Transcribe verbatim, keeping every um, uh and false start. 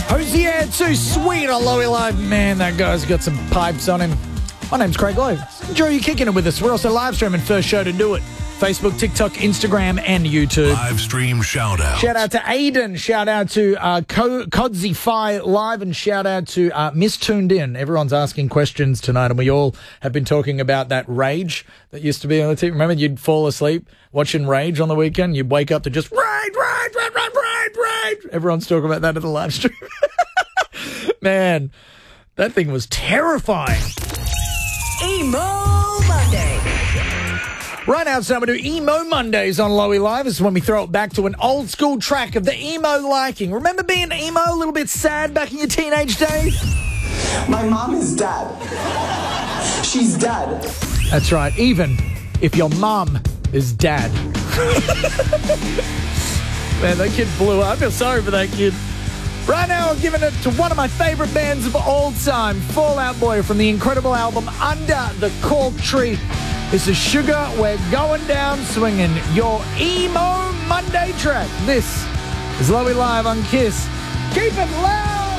Hosier too sweet on Lowy Live. Man, that guy's got some pipes on him. My name's Craig Lowe. Enjoy you kicking it with us. We're also live streaming first show to do it. Facebook, TikTok, Instagram, and YouTube. Live stream shout out. Shout out to Aiden. Shout out to uh, Co- Codsy Fi Live, and shout out to uh, Miss Tuned In. Everyone's asking questions tonight, and we all have been talking about that Rage that used to be on the T V. Remember, you'd fall asleep watching Rage on the weekend. You'd wake up to just Rage, Rage, Rage, Rage, Rage, Rage. Everyone's talking about that at the live stream. Man, that thing was terrifying. Emo Monday. Right now, so we do Emo Mondays on Lowy Live. This is when we throw it back to an old school track of the emo liking. Remember being emo, a little bit sad back in your teenage days? My mom is dead. She's dead. That's right, even if your mum is dad. Man, that kid blew up. I feel sorry for that kid. Right now, I'm giving it to one of my favourite bands of all time, Fall Out Boy, from the incredible album Under the Cork Tree. This is Sugar, We're Going Down Swinging, your Emo Monday track. This is Lowy Live on Kiss. Keep it loud!